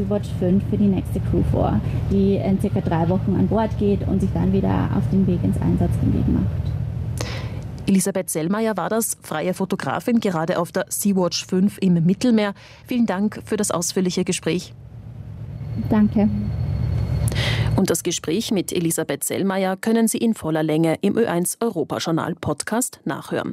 Sea-Watch 5 für die nächste Crew vor, die in circa 3 Wochen an Bord geht und sich dann wieder auf den Weg ins Einsatzgebiet macht. Elisabeth Sellmeier war das, freie Fotografin, gerade auf der Sea-Watch 5 im Mittelmeer. Vielen Dank für das ausführliche Gespräch. Danke. Und das Gespräch mit Elisabeth Sellmeier können Sie in voller Länge im Ö1 Europajournal Podcast nachhören.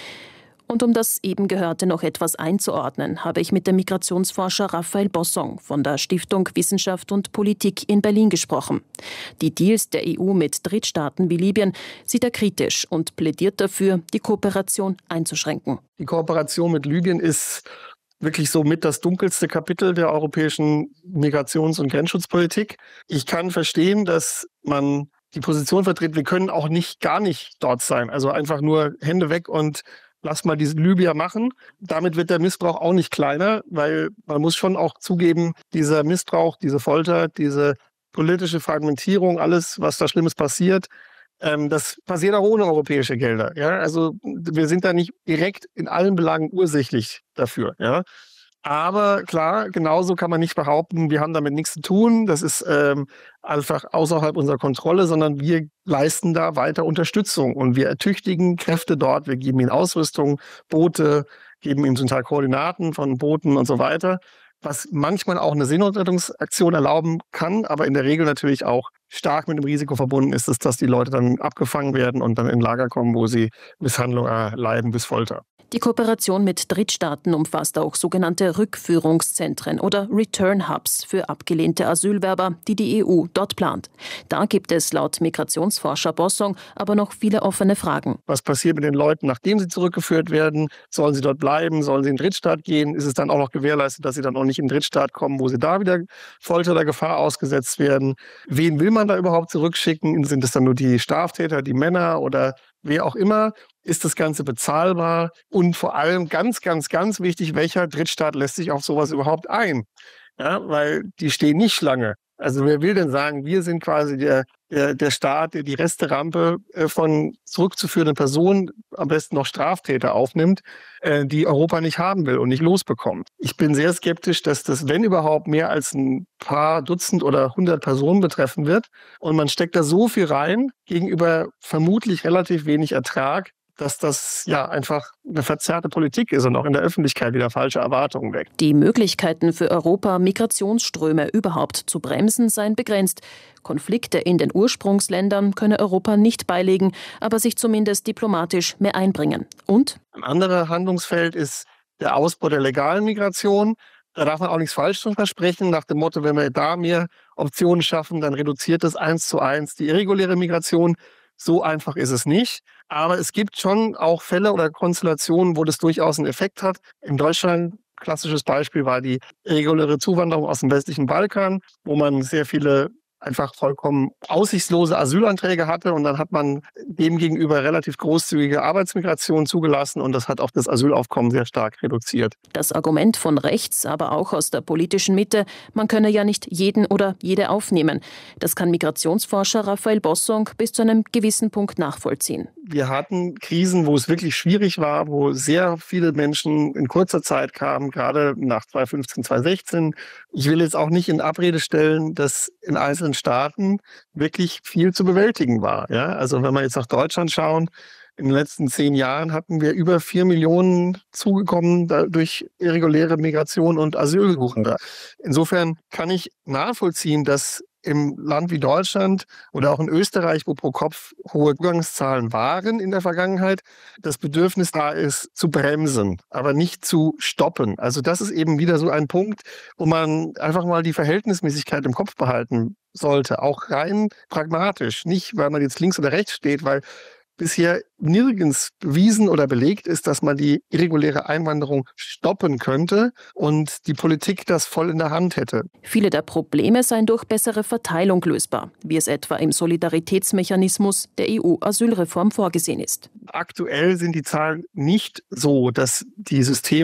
Und um das eben Gehörte noch etwas einzuordnen, habe ich mit dem Migrationsforscher Raphael Bossong von der Stiftung Wissenschaft und Politik in Berlin gesprochen. Die Deals der EU mit Drittstaaten wie Libyen sieht er kritisch und plädiert dafür, die Kooperation einzuschränken. Die Kooperation mit Libyen ist wirklich so mit das dunkelste Kapitel der europäischen Migrations- und Grenzschutzpolitik. Ich kann verstehen, dass man die Position vertritt, wir können auch gar nicht dort sein. Also einfach nur Hände weg und lass mal diese Libyer machen. Damit wird der Missbrauch auch nicht kleiner, weil man muss schon auch zugeben, dieser Missbrauch, diese Folter, diese politische Fragmentierung, alles, was da Schlimmes passiert, das passiert auch ohne europäische Gelder. Ja? Also wir sind da nicht direkt in allen Belangen ursächlich dafür. Ja? Aber klar, genauso kann man nicht behaupten, wir haben damit nichts zu tun. Das ist einfach außerhalb unserer Kontrolle, sondern wir leisten da weiter Unterstützung. Und wir ertüchtigen Kräfte dort. Wir geben ihnen Ausrüstung, Boote, geben ihnen zum Teil Koordinaten von Booten und so weiter. Was manchmal auch eine Seenotrettungsaktion erlauben kann, aber in der Regel natürlich auch stark mit dem Risiko verbunden ist, dass die Leute dann abgefangen werden und dann in Lager kommen, wo sie Misshandlung erleiden bis Folter. Die Kooperation mit Drittstaaten umfasst auch sogenannte Rückführungszentren oder Return Hubs für abgelehnte Asylwerber, die die EU dort plant. Da gibt es laut Migrationsforscher Bossong aber noch viele offene Fragen. Was passiert mit den Leuten, nachdem sie zurückgeführt werden? Sollen sie dort bleiben? Sollen sie in den Drittstaat gehen? Ist es dann auch noch gewährleistet, dass sie dann auch nicht in den Drittstaat kommen, wo sie da wieder Folter oder Gefahr ausgesetzt werden? Wen will man da überhaupt zurückschicken? Sind es dann nur die Straftäter, die Männer oder wer auch immer? Ist das Ganze bezahlbar? Und vor allem ganz, ganz, ganz wichtig, welcher Drittstaat lässt sich auf sowas überhaupt ein? Ja, weil die stehen nicht Schlange. Also wer will denn sagen, wir sind quasi der Staat, der die Resterampe von zurückzuführenden Personen, am besten noch Straftäter aufnimmt, die Europa nicht haben will und nicht losbekommt. Ich bin sehr skeptisch, dass das, wenn überhaupt, mehr als ein paar Dutzend oder 100 Personen betreffen wird. Und man steckt da so viel rein, gegenüber vermutlich relativ wenig Ertrag, dass das ja einfach eine verzerrte Politik ist und auch in der Öffentlichkeit wieder falsche Erwartungen weckt. Die Möglichkeiten für Europa, Migrationsströme überhaupt zu bremsen, seien begrenzt. Konflikte in den Ursprungsländern könne Europa nicht beilegen, aber sich zumindest diplomatisch mehr einbringen. Und? Ein anderes Handlungsfeld ist der Ausbau der legalen Migration. Da darf man auch nichts falsch von versprechen, nach dem Motto, wenn wir da mehr Optionen schaffen, dann reduziert das 1:1 die irreguläre Migration. So einfach ist es nicht. Aber es gibt schon auch Fälle oder Konstellationen, wo das durchaus einen Effekt hat. In Deutschland, klassisches Beispiel war die irreguläre Zuwanderung aus dem westlichen Balkan, wo man sehr viele einfach vollkommen aussichtslose Asylanträge hatte und dann hat man dem gegenüber relativ großzügige Arbeitsmigration zugelassen und das hat auch das Asylaufkommen sehr stark reduziert. Das Argument von rechts, aber auch aus der politischen Mitte, man könne ja nicht jeden oder jede aufnehmen. Das kann Migrationsforscher Raphael Bossong bis zu einem gewissen Punkt nachvollziehen. Wir hatten Krisen, wo es wirklich schwierig war, wo sehr viele Menschen in kurzer Zeit kamen, gerade nach 2015, 2016. Ich will jetzt auch nicht in Abrede stellen, dass in einzelnen Staaten wirklich viel zu bewältigen war. Ja? Also wenn wir jetzt nach Deutschland schauen, in den letzten 10 Jahren hatten wir über 4 Millionen zugekommen durch irreguläre Migration und Asylsuchende. Insofern kann ich nachvollziehen, dass im Land wie Deutschland oder auch in Österreich, wo pro Kopf hohe Zugangszahlen waren in der Vergangenheit, das Bedürfnis da ist, zu bremsen, aber nicht zu stoppen. Also das ist eben wieder so ein Punkt, wo man einfach mal die Verhältnismäßigkeit im Kopf behalten sollte, auch rein pragmatisch. Nicht, weil man jetzt links oder rechts steht, weil bisher nirgends bewiesen oder belegt ist, dass man die irreguläre Einwanderung stoppen könnte und die Politik das voll in der Hand hätte. Viele der Probleme seien durch bessere Verteilung lösbar, wie es etwa im Solidaritätsmechanismus der EU-Asylreform vorgesehen ist. Aktuell sind die Zahlen nicht so, dass die Systeme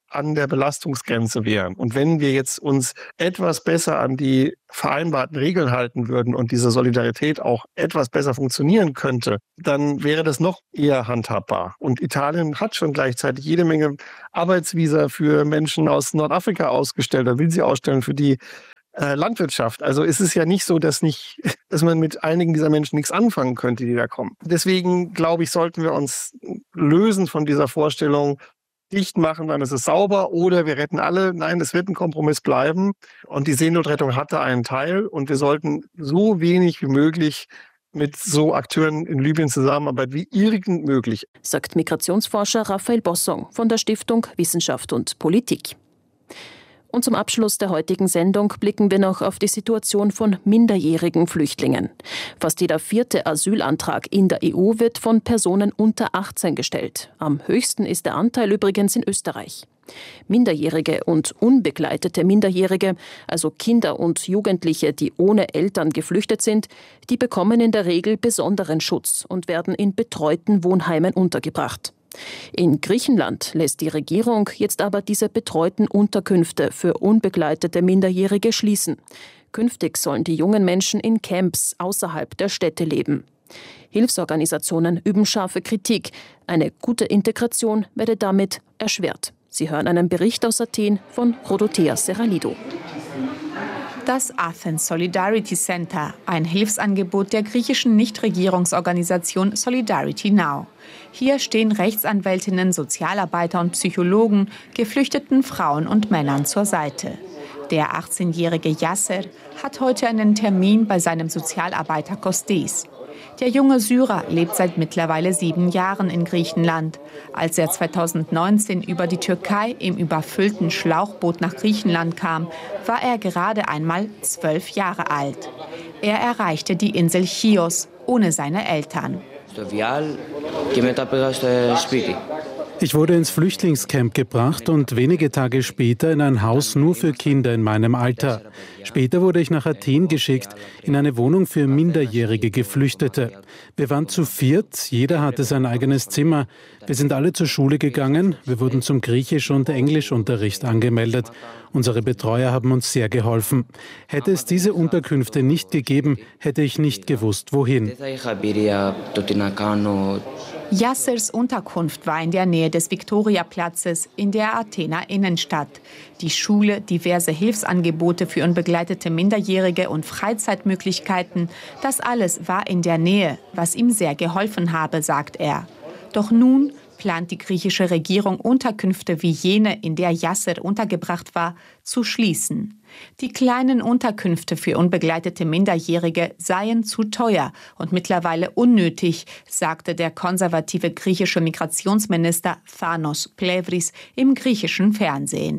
an der Belastungsgrenze wären und wenn wir jetzt uns etwas besser an die vereinbarten Regeln halten würden und diese Solidarität auch etwas besser funktionieren könnte, dann wäre das noch eher handhabbar. Und Italien hat schon gleichzeitig jede Menge Arbeitsvisa für Menschen aus Nordafrika ausgestellt, oder will sie ausstellen für die Landwirtschaft. Also ist es ja nicht so, dass man mit einigen dieser Menschen nichts anfangen könnte, die da kommen. Deswegen, glaube ich, sollten wir uns lösen von dieser Vorstellung, dicht machen, dann ist es sauber, oder wir retten alle. Nein, es wird ein Kompromiss bleiben. Und die Seenotrettung hatte einen Teil. Und wir sollten so wenig wie möglich mit so Akteuren in Libyen zusammenarbeiten, wie irgend möglich. Sagt Migrationsforscher Raphael Bossong von der Stiftung Wissenschaft und Politik. Und zum Abschluss der heutigen Sendung blicken wir noch auf die Situation von minderjährigen Flüchtlingen. Fast jeder 4. Asylantrag in der EU wird von Personen unter 18 gestellt. Am höchsten ist der Anteil übrigens in Österreich. Minderjährige und unbegleitete Minderjährige, also Kinder und Jugendliche, die ohne Eltern geflüchtet sind, die bekommen in der Regel besonderen Schutz und werden in betreuten Wohnheimen untergebracht. In Griechenland lässt die Regierung jetzt aber diese betreuten Unterkünfte für unbegleitete Minderjährige schließen. Künftig sollen die jungen Menschen in Camps außerhalb der Städte leben. Hilfsorganisationen üben scharfe Kritik. Eine gute Integration werde damit erschwert. Sie hören einen Bericht aus Athen von Rodothea Serralido. Das Athens Solidarity Center, ein Hilfsangebot der griechischen Nichtregierungsorganisation Solidarity Now. Hier stehen Rechtsanwältinnen, Sozialarbeiter und Psychologen geflüchteten Frauen und Männern zur Seite. Der 18-jährige Yasser hat heute einen Termin bei seinem Sozialarbeiter Kostis. Der junge Syrer lebt seit mittlerweile 7 Jahren in Griechenland. Als er 2019 über die Türkei im überfüllten Schlauchboot nach Griechenland kam, war er gerade einmal 12 Jahre alt. Er erreichte die Insel Chios ohne seine Eltern. Ich wurde ins Flüchtlingscamp gebracht und wenige Tage später in ein Haus nur für Kinder in meinem Alter. Später wurde ich nach Athen geschickt, in eine Wohnung für minderjährige Geflüchtete. Wir waren zu 4, jeder hatte sein eigenes Zimmer. Wir sind alle zur Schule gegangen, wir wurden zum Griechisch- und Englischunterricht angemeldet. Unsere Betreuer haben uns sehr geholfen. Hätte es diese Unterkünfte nicht gegeben, hätte ich nicht gewusst, wohin. Yassers Unterkunft war in der Nähe des Viktoriaplatzes in der Athener Innenstadt. Die Schule, diverse Hilfsangebote für unbegleitete Minderjährige und Freizeitmöglichkeiten, das alles war in der Nähe, was ihm sehr geholfen habe, sagt er. Doch nun plant die griechische Regierung, Unterkünfte wie jene, in der Yasser untergebracht war, zu schließen. Die kleinen Unterkünfte für unbegleitete Minderjährige seien zu teuer und mittlerweile unnötig, sagte der konservative griechische Migrationsminister Thanos Plevris im griechischen Fernsehen.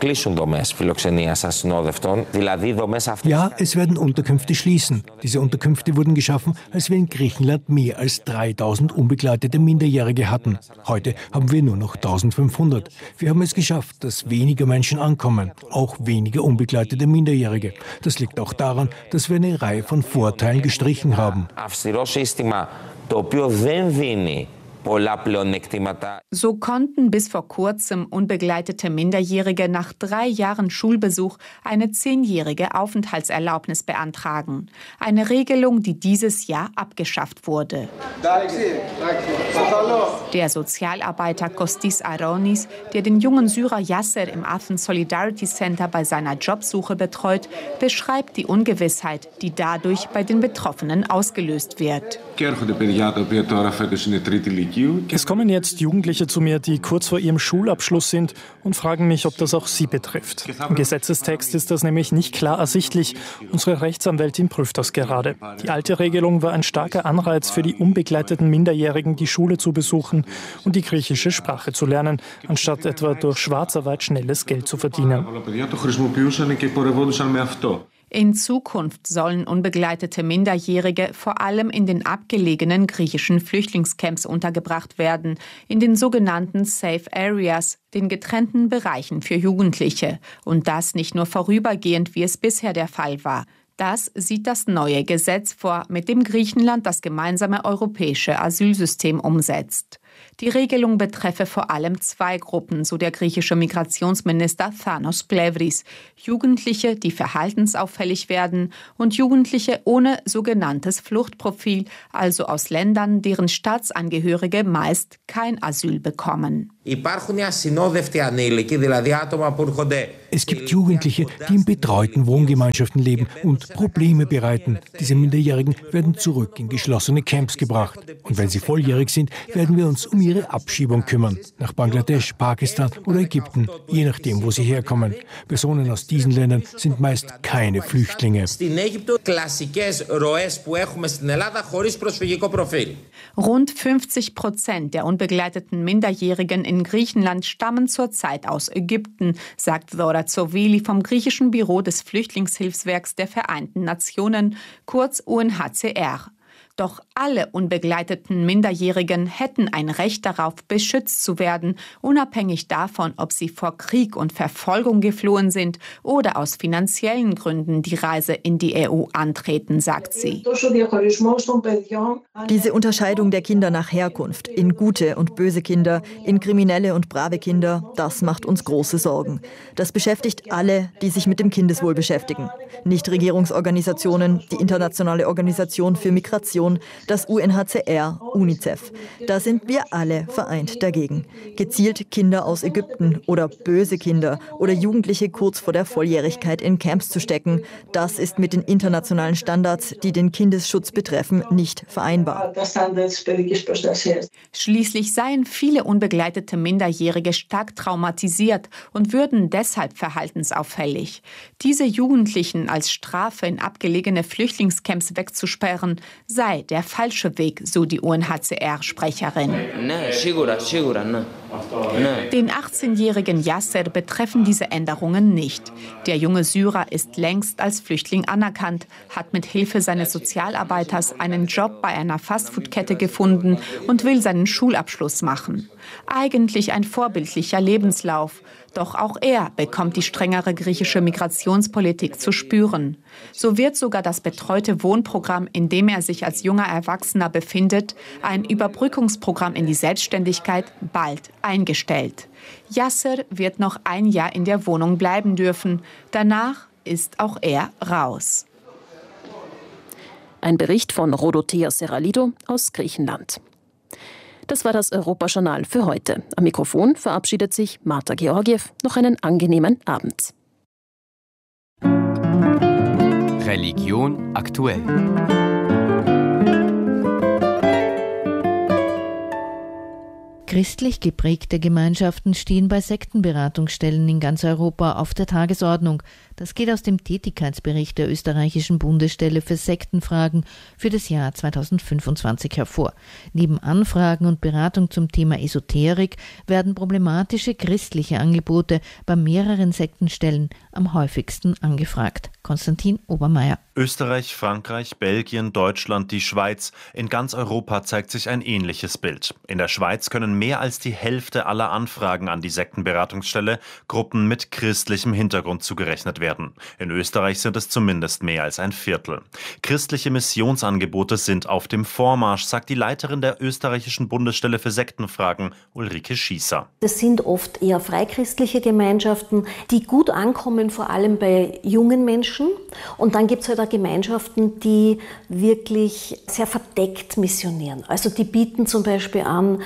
Ja, es werden Unterkünfte schließen. Diese Unterkünfte wurden geschaffen, als wir in Griechenland mehr als 3000 unbegleitete Minderjährige hatten. Heute haben wir nur noch 1500. Wir haben es geschafft, dass weniger Menschen ankommen, auch weniger unbegleitete Minderjährige. Das liegt auch daran, dass wir eine Reihe von Vorteilen gestrichen haben. So konnten bis vor kurzem unbegleitete Minderjährige nach 3 Jahren Schulbesuch eine 10-jährige Aufenthaltserlaubnis beantragen. Eine Regelung, die dieses Jahr abgeschafft wurde. Der Sozialarbeiter Kostis Aronis, der den jungen Syrer Yasser im Athens Solidarity Center bei seiner Jobsuche betreut, beschreibt die Ungewissheit, die dadurch bei den Betroffenen ausgelöst wird. Es kommen jetzt Jugendliche zu mir, die kurz vor ihrem Schulabschluss sind und fragen mich, ob das auch sie betrifft. Im Gesetzestext ist das nämlich nicht klar ersichtlich. Unsere Rechtsanwältin prüft das gerade. Die alte Regelung war ein starker Anreiz für die unbegleiteten Minderjährigen, die Schule zu besuchen und die griechische Sprache zu lernen, anstatt etwa durch Schwarzarbeit schnelles Geld zu verdienen. In Zukunft sollen unbegleitete Minderjährige vor allem in den abgelegenen griechischen Flüchtlingscamps untergebracht werden, in den sogenannten Safe Areas, den getrennten Bereichen für Jugendliche. Und das nicht nur vorübergehend, wie es bisher der Fall war. Das sieht das neue Gesetz vor, mit dem Griechenland das gemeinsame europäische Asylsystem umsetzt. Die Regelung betreffe vor allem 2 Gruppen, so der griechische Migrationsminister Thanos Plevris: Jugendliche, die verhaltensauffällig werden, und Jugendliche ohne sogenanntes Fluchtprofil, also aus Ländern, deren Staatsangehörige meist kein Asyl bekommen. Es gibt Jugendliche, die in betreuten Wohngemeinschaften leben und Probleme bereiten. Diese Minderjährigen werden zurück in geschlossene Camps gebracht. Und wenn sie volljährig sind, werden wir uns um ihre Abschiebung kümmern. Nach Bangladesch, Pakistan oder Ägypten, je nachdem, wo sie herkommen. Personen aus diesen Ländern sind meist keine Flüchtlinge. Rund 50% der unbegleiteten Minderjährigen in Griechenland stammen zurzeit aus Ägypten, sagt Dora Tsovili vom griechischen Büro des Flüchtlingshilfswerks der Vereinten Nationen, kurz UNHCR. Doch alle unbegleiteten Minderjährigen hätten ein Recht darauf, beschützt zu werden, unabhängig davon, ob sie vor Krieg und Verfolgung geflohen sind oder aus finanziellen Gründen die Reise in die EU antreten, sagt sie. Diese Unterscheidung der Kinder nach Herkunft, in gute und böse Kinder, in kriminelle und brave Kinder, das macht uns große Sorgen. Das beschäftigt alle, die sich mit dem Kindeswohl beschäftigen. Nichtregierungsorganisationen, die Internationale Organisation für Migration, das UNHCR, UNICEF. Da sind wir alle vereint dagegen. Gezielt Kinder aus Ägypten oder böse Kinder oder Jugendliche kurz vor der Volljährigkeit in Camps zu stecken, das ist mit den internationalen Standards, die den Kindesschutz betreffen, nicht vereinbar. Schließlich seien viele unbegleitete Minderjährige stark traumatisiert und würden deshalb verhaltensauffällig. Diese Jugendlichen als Strafe in abgelegene Flüchtlingscamps wegzusperren, sei der falsche Weg, so die UNHCR-Sprecherin. Den 18-jährigen Yasser betreffen diese Änderungen nicht. Der junge Syrer ist längst als Flüchtling anerkannt, hat mit Hilfe seines Sozialarbeiters einen Job bei einer Fastfood-Kette gefunden und will seinen Schulabschluss machen. Eigentlich ein vorbildlicher Lebenslauf. Doch auch er bekommt die strengere griechische Migrationspolitik zu spüren. So wird sogar das betreute Wohnprogramm, in dem er sich als junger Erwachsener befindet, ein Überbrückungsprogramm in die Selbstständigkeit, bald eingestellt. Yasser wird noch ein Jahr in der Wohnung bleiben dürfen. Danach ist auch er raus. Ein Bericht von Rodotea Serralido aus Griechenland. Das war das Europajournal für heute. Am Mikrofon verabschiedet sich Marta Georgiew. Noch einen angenehmen Abend. Religion aktuell. Christlich geprägte Gemeinschaften stehen bei Sektenberatungsstellen in ganz Europa auf der Tagesordnung. Das geht aus dem Tätigkeitsbericht der österreichischen Bundesstelle für Sektenfragen für das Jahr 2025 hervor. Neben Anfragen und Beratung zum Thema Esoterik werden problematische christliche Angebote bei mehreren Sektenstellen am häufigsten angefragt. Konstantin Obermeier. Österreich, Frankreich, Belgien, Deutschland, die Schweiz. In ganz Europa zeigt sich ein ähnliches Bild. In der Schweiz können mehr als die Hälfte aller Anfragen an die Sektenberatungsstelle Gruppen mit christlichem Hintergrund zugerechnet werden. In Österreich sind es zumindest mehr als ein Viertel. Christliche Missionsangebote sind auf dem Vormarsch, sagt die Leiterin der österreichischen Bundesstelle für Sektenfragen, Ulrike Schießer. Das sind oft eher freichristliche Gemeinschaften, die gut ankommen, vor allem bei jungen Menschen. Und dann gibt es halt auch Gemeinschaften, die wirklich sehr verdeckt missionieren. Also die bieten zum Beispiel an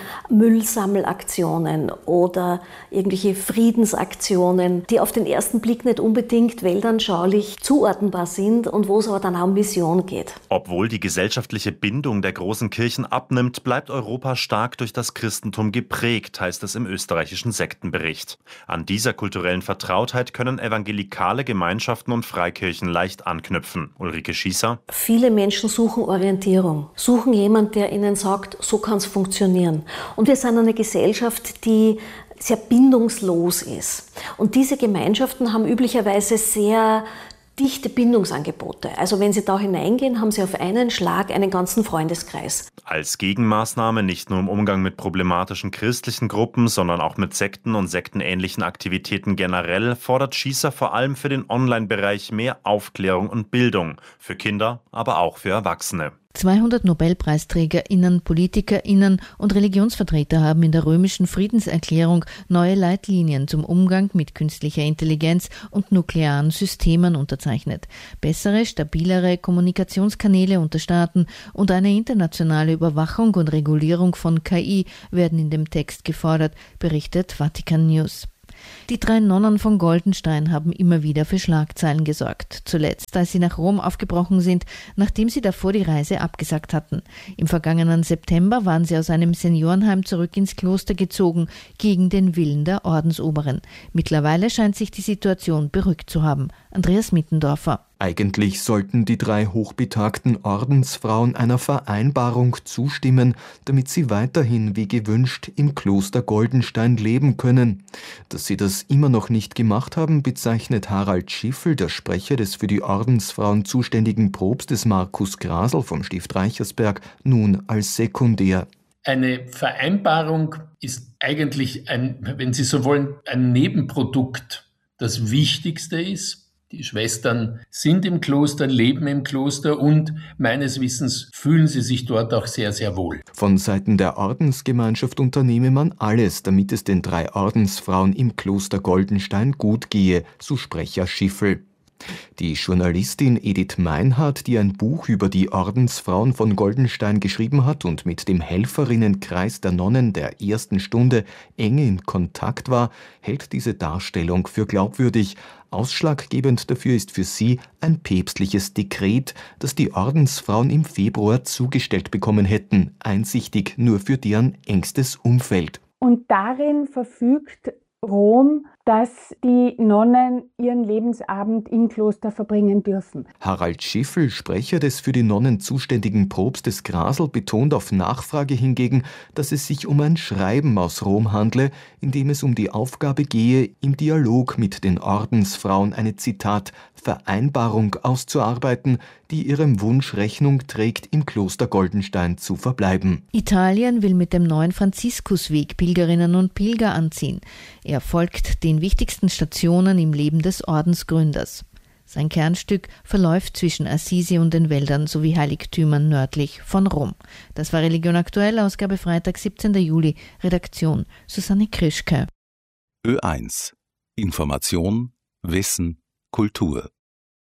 Müllsammelaktionen oder irgendwelche Friedensaktionen, die auf den ersten Blick nicht unbedingt weltanschaulich zuordnenbar sind und wo es aber dann auch um Mission geht. Obwohl die gesellschaftliche Bindung der großen Kirchen abnimmt, bleibt Europa stark durch das Christentum geprägt, heißt es im österreichischen Sektenbericht. An dieser kulturellen Vertrautheit können evangelikale Gemeinschaften und Freikirchen leicht anknüpfen. Ulrike Schießer. Viele Menschen suchen Orientierung, suchen jemanden, der ihnen sagt, so kann es funktionieren. Und wir sind eine Gesellschaft, die sehr bindungslos ist. Und diese Gemeinschaften haben üblicherweise sehr dichte Bindungsangebote. Also wenn Sie da hineingehen, haben Sie auf einen Schlag einen ganzen Freundeskreis. Als Gegenmaßnahme nicht nur im Umgang mit problematischen christlichen Gruppen, sondern auch mit Sekten und sektenähnlichen Aktivitäten generell, fordert Schießer vor allem für den Online-Bereich mehr Aufklärung und Bildung. Für Kinder, aber auch für Erwachsene. 200 NobelpreisträgerInnen, PolitikerInnen und Religionsvertreter haben in der römischen Friedenserklärung neue Leitlinien zum Umgang mit künstlicher Intelligenz und nuklearen Systemen unterzeichnet. Bessere, stabilere Kommunikationskanäle unter Staaten und eine internationale Überwachung und Regulierung von KI werden in dem Text gefordert, berichtet Vatikan News. Die 3 Nonnen von Goldenstein haben immer wieder für Schlagzeilen gesorgt. Zuletzt, als sie nach Rom aufgebrochen sind, nachdem sie davor die Reise abgesagt hatten. Im vergangenen September waren sie aus einem Seniorenheim zurück ins Kloster gezogen, gegen den Willen der Ordensoberen. Mittlerweile scheint sich die Situation beruhigt zu haben. Andreas Mittendorfer. Eigentlich sollten die 3 hochbetagten Ordensfrauen einer Vereinbarung zustimmen, damit sie weiterhin wie gewünscht im Kloster Goldenstein leben können. Dass sie das immer noch nicht gemacht haben, bezeichnet Harald Schiffel, der Sprecher des für die Ordensfrauen zuständigen Propstes Markus Grasl vom Stift Reichersberg, nun als sekundär. Eine Vereinbarung ist eigentlich wenn Sie so wollen, ein Nebenprodukt. Das Wichtigste ist, die Schwestern sind im Kloster, leben im Kloster und meines Wissens fühlen sie sich dort auch sehr, sehr wohl. Von Seiten der Ordensgemeinschaft unternehme man alles, damit es den 3 Ordensfrauen im Kloster Goldenstein gut gehe, so Sprecher Schiffel. Die Journalistin Edith Meinhardt, die ein Buch über die Ordensfrauen von Goldenstein geschrieben hat und mit dem Helferinnenkreis der Nonnen der ersten Stunde eng in Kontakt war, hält diese Darstellung für glaubwürdig. Ausschlaggebend dafür ist für sie ein päpstliches Dekret, das die Ordensfrauen im Februar zugestellt bekommen hätten, einsichtig nur für deren engstes Umfeld. Und darin verfügt Rom, dass die Nonnen ihren Lebensabend im Kloster verbringen dürfen. Harald Schiffel, Sprecher des für die Nonnen zuständigen Propstes Grasl, betont auf Nachfrage hingegen, dass es sich um ein Schreiben aus Rom handle, in dem es um die Aufgabe gehe, im Dialog mit den Ordensfrauen eine, Zitat, Vereinbarung auszuarbeiten, die ihrem Wunsch Rechnung trägt, im Kloster Goldenstein zu verbleiben. Italien will mit dem neuen Franziskusweg Pilgerinnen und Pilger anziehen. Er folgt den wichtigsten Stationen im Leben des Ordensgründers. Sein Kernstück verläuft zwischen Assisi und den Wäldern sowie Heiligtümern nördlich von Rom. Das war Religion aktuell, Ausgabe Freitag, 17. Juli, Redaktion Susanne Krischke. Ö1 Information, Wissen, Kultur